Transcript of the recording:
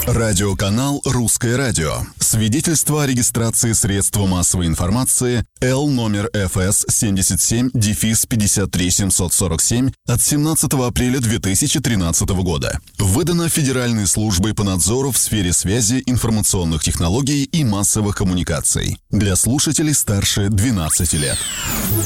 Радиоканал «Русское радио». Свидетельство о регистрации средства массовой информации Л номер ФС 77-53747 от 17 апреля 2013 года. Выдано Федеральной службой по надзору в сфере связи, информационных технологий и массовых коммуникаций. Для слушателей старше 12 лет.